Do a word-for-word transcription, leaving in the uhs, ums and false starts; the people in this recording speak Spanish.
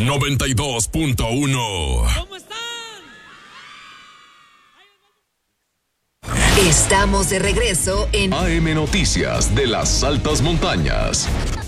noventa y dos punto uno. ¿Cómo están? Estamos de regreso en A M Noticias de las Altas Montañas.